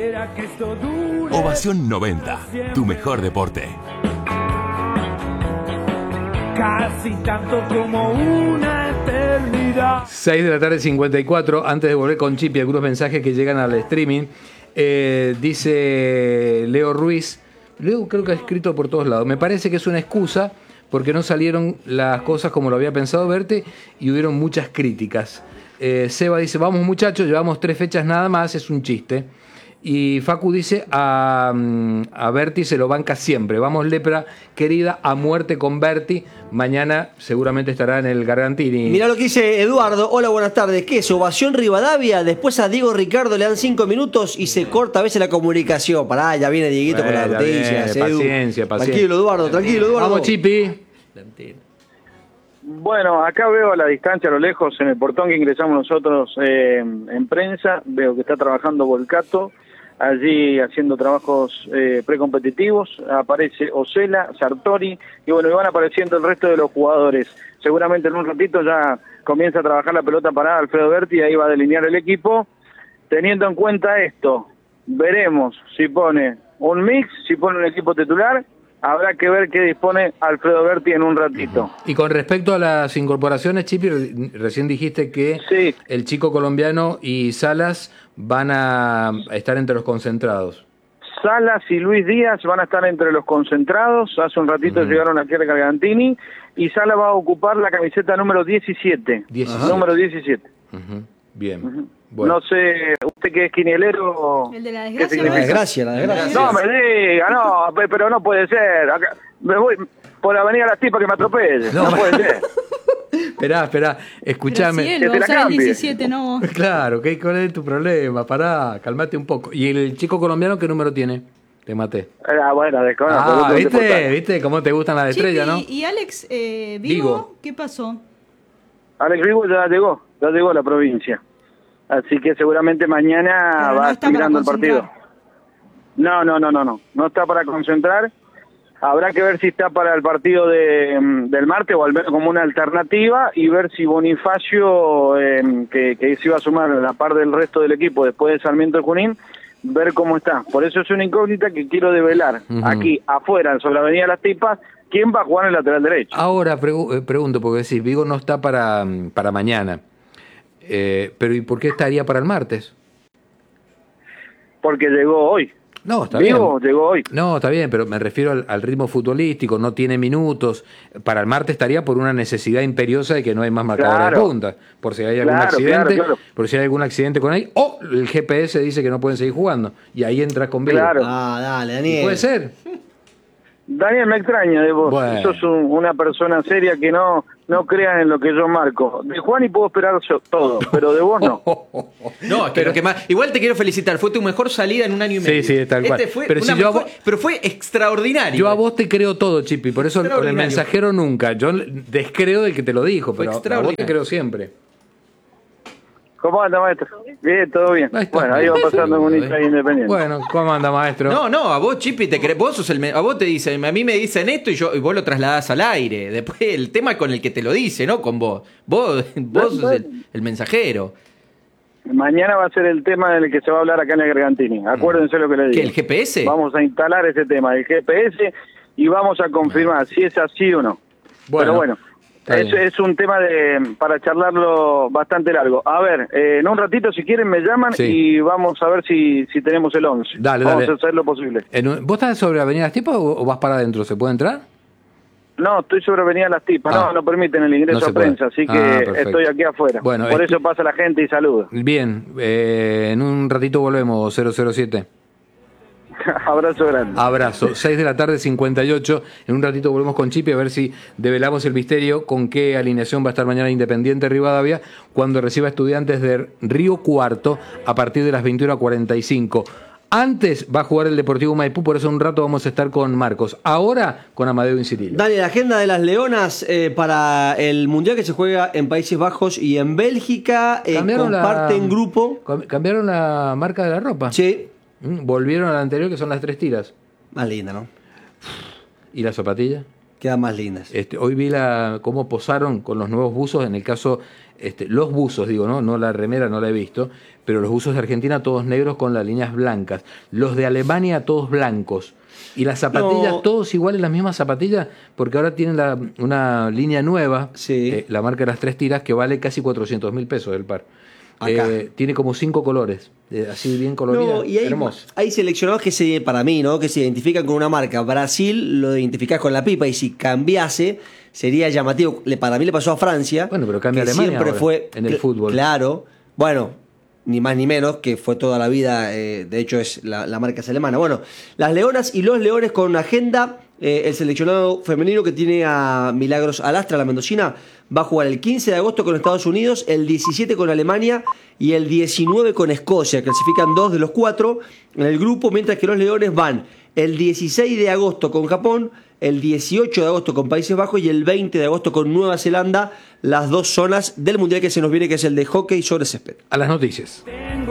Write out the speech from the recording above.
Ovación 90, tu mejor deporte. Casi tanto como una eternidad. 6 de la tarde 54. Antes de volver con Chipi, algunos mensajes que llegan al streaming. Dice Leo Ruiz. Leo creo que ha escrito por todos lados. Me parece que es una excusa porque no salieron las cosas como lo había pensado Berti y hubieron muchas críticas. Seba dice, vamos muchachos, llevamos 3 fechas nada más, es un chiste. Y Facu dice, a Berti se lo banca siempre. Vamos, Lepra, querida, a muerte con Berti. Mañana seguramente estará en el Gargantini. Mirá lo que dice Eduardo. Hola, buenas tardes. ¿Qué es? Ovación Rivadavia. Después a Diego Ricardo le dan 5 minutos y se corta a veces la comunicación. Pará, ya viene Dieguito con las noticias. Paciencia. Tranquilo, Eduardo, tranquilo. Vamos, Chipi. Bueno, acá veo a la distancia, a lo lejos, en el portón que ingresamos nosotros en prensa, veo que está trabajando Volcato, allí haciendo trabajos precompetitivos, aparece Osela, Sartori, y bueno, y van apareciendo el resto de los jugadores. Seguramente en un ratito ya comienza a trabajar la pelota parada Alfredo Berti, y ahí va a delinear el equipo. Teniendo en cuenta esto, veremos si pone un mix, si pone un equipo titular. Habrá que ver qué dispone Alfredo Berti en un ratito. Y con respecto a las incorporaciones, Chipi, recién dijiste que sí, el chico colombiano y Salas van a estar entre los concentrados. Salas y Luis Díaz van a estar entre los concentrados. Hace un ratito llegaron aquí al Gargantini. Y Salas va a ocupar la camiseta número 17. Número 17. Bien. Bueno. No sé, usted que es quinielero... El de la desgracia. La desgracia. No me diga, no, pero no puede ser. Acá, me voy por Avenida Las Tipas que me atropelle. No puede ser. Esperá, escuchame. Si él va a usar el 17, no. Claro, ¿cuál es tu problema? Pará, calmate un poco. ¿Y el chico colombiano qué número tiene? Te maté. Bueno, ¿viste cómo te gustan las estrellas, no? ¿Y Alex Vigo? ¿Qué pasó? Alex Vigo ya llegó a la provincia. Así que seguramente mañana va a estar mirando el partido. No está para concentrar. Habrá que ver si está para el partido del martes o al menos como una alternativa y ver si Bonifacio, que se iba a sumar a la par del resto del equipo después de Sarmiento de Junín, ver cómo está. Por eso es una incógnita que quiero develar. Aquí, afuera, sobre la Avenida Las Tipas, ¿quién va a jugar en el lateral derecho? Ahora pregunto, porque decís, Vigo no está para mañana. Pero ¿y por qué estaría para el martes? Porque llegó hoy. No, está bien. Llegó hoy. No, está bien, pero me refiero al ritmo futbolístico, no tiene minutos. Para el martes estaría por una necesidad imperiosa de que no hay más marcadores de punta. Por si hay algún accidente, por si hay algún accidente con ahí, o el GPS dice que no pueden seguir jugando. Y ahí entras con Vigo. Claro. Dale, Daniel. Puede ser. Daniel, me extraña de vos. Bueno. Sos una persona seria que no creas en lo que yo marco. De Juan y puedo esperar todo, pero de vos no. No, es que lo que más... Igual te quiero felicitar, fue tu mejor salida en un año y medio. Sí, tal cual. Pero fue extraordinario. Yo a vos te creo todo, Chipi, por eso con el mensajero nunca. Yo descreo del que te lo dijo, pero a vos te creo siempre. ¿Cómo anda, maestro? Bien, todo bien. Bueno, ahí va pasando en un Independiente. Bueno, ¿cómo anda, maestro? No, a vos, Chipi, vos sos a vos te dicen, a mí me dicen esto y vos lo trasladás al aire. Después el tema es con el que te lo dice, no con vos. Vos sos el mensajero. Mañana va a ser el tema del que se va a hablar acá en el Gargantini. Acuérdense lo que le digo. ¿Qué, el GPS? Vamos a instalar ese tema, el GPS, y vamos a confirmar si es así o no. Pero bueno. Es un tema para charlarlo bastante largo. A ver, en un ratito, si quieren, me llaman y vamos a ver si tenemos el 11. Vamos a hacer lo posible. ¿Vos estás sobre Avenida Las Tipas o vas para adentro? ¿Se puede entrar? No, estoy sobre Avenida Las Tipas. No permiten el ingreso a prensa, así que estoy aquí afuera. Bueno, por eso pasa la gente y saluda. Bien, en un ratito volvemos, 007. Abrazo grande. Abrazo. 6 de la tarde, 58. En un ratito volvemos con Chipi a ver si develamos el misterio con qué alineación va a estar mañana Independiente Rivadavia cuando reciba Estudiantes de Río Cuarto a partir de las 21:45. Antes va a jugar el Deportivo Maipú, por eso un rato vamos a estar con Marcos. Ahora con Amadeo Incirilo. Dale, la agenda de las Leonas para el Mundial que se juega en Países Bajos y en Bélgica. Comparten grupo. ¿Cambiaron la marca de la ropa? Sí. Volvieron a la anterior, que son las 3 tiras. Más linda, ¿no? ¿Y la zapatilla? Quedan más lindas. Hoy vi cómo posaron con los nuevos buzos, en el caso, los buzos, digo, no la remera no la he visto, pero los buzos de Argentina todos negros con las líneas blancas, los de Alemania todos blancos, y las zapatillas todos iguales, las mismas zapatillas, porque ahora tienen una línea nueva, Sí. la marca de las 3 tiras, que vale casi 400.000 pesos el par. Acá. Tiene como 5 colores, así bien colorida, No, y hermoso. hay seleccionados que para mí, ¿no? Que se identifican con una marca. Brasil lo identificás con la pipa, y si cambiase sería llamativo. Para mí le pasó a Francia. Bueno, pero cambia que Alemania siempre ahora, fue en el fútbol. Claro. Bueno, ni más ni menos, que fue toda la vida, de hecho es la marca es alemana. Bueno, las Leonas y los Leones con agenda. El seleccionado femenino que tiene a Milagros Alastra, la mendocina, va a jugar el 15 de agosto con Estados Unidos, el 17 con Alemania y el 19 con Escocia. Clasifican 2 de los 4 en el grupo, mientras que los Leones van el 16 de agosto con Japón, el 18 de agosto con Países Bajos y el 20 de agosto con Nueva Zelanda, las 2 zonas del Mundial que se nos viene, que es el de hockey sobre césped. A las noticias. Tengo